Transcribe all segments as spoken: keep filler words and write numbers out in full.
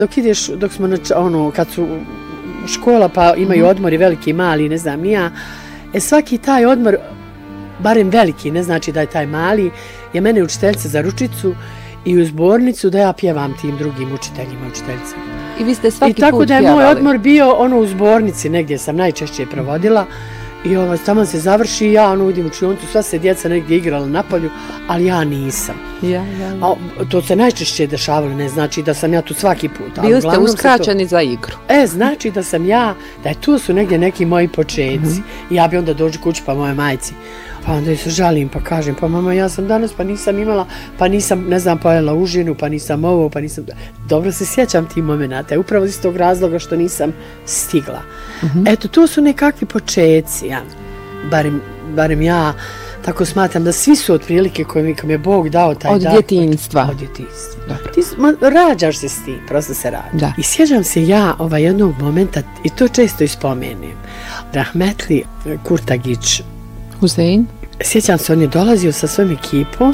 Dok ideš, dok smo, ono, kad su škola pa imaju odmori veliki, mali, ne znam, nija, e svaki taj odmor, barem veliki, ne znači da je taj mali, je mene učiteljica za ručicu i u zbornicu da ja pjevam tim drugim učiteljima, učiteljicama. I vi ste svaki put I tako put da je pjevali. moj odmor bio ono u zbornici, negdje sam najčešće provodila. I ovo, tamo se završi i ja ono udim u učioncu, sva se djeca negdje igrala na polju, ali ja nisam. Ja, ja, ja. A, to se najčešće dešavalo, ne znači da sam ja tu svaki put. Ali Bili ste uglavnom se uskraćeni to... za igru. E, znači da sam ja, da je tu su negdje neki moji početci. Mm-hmm. I ja bi onda dođu kući pa moje majci. Pa onda se žalim pa kažem, pa mama ja sam danas pa nisam imala, pa nisam, ne znam, pojela užinu, pa nisam ovo, pa nisam... Dobro se sjećam tih momenata, upravo iz tog razloga što nisam stigla. Mm-hmm. Eto, to su nekakvi početci, ja. Barem, barem ja tako smatram da svi su otprilike koji mi je Bog dao taj od dar. djetinjstva. Od djetinjstva. Dobro. Ti ma, rađaš se s tim, prosto se rađa. Da. I sjećam se ja ovaj jednog momenta, i to često ispomenem, Rahmetli Kurtagić Husein? Sjećam se, on je dolazio sa svojom ekipom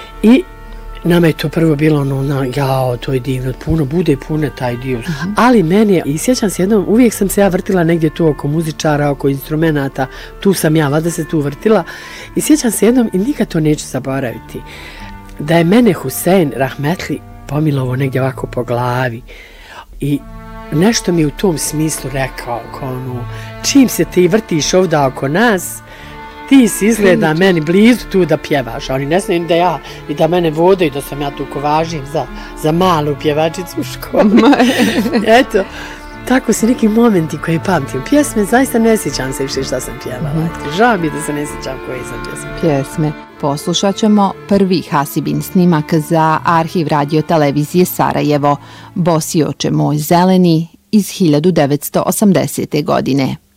i nama je to prvo bilo ono, na, jao, to je divno, puno, bude puno taj dio. Uh-huh. Ali meni, i sjećam se jednom, uvijek sam se ja vrtila negdje tu oko muzičara, oko instrumenata, tu sam ja, vada se tu vrtila. I sjećam se jednom, i nikad to neću zaboraviti, da je mene Husein Rahmetli pomilovo negdje ovako po glavi. I nešto mi u tom smislu rekao, kao ono, čim se ti vrtiš ovdje oko nas, ti si izgleda meni blizu tu da pjevaš, a oni ne znaju da ja i da mene vode i da sam ja tu ko važim za, za malu pjevačicu u školi. Eto, tako su neki momenti koje pamtim. Pjesme, zaista ne sjećam se više šta sam pjevala. Mm-hmm. Žao mi da se ne sjećam koje sam pjesme. Pjesme. Poslušat ćemo prvi Hasibin snimak za arhiv radio televizije Sarajevo, Bosi oče moj zeleni iz hiljadu devetsto osamdesete godine.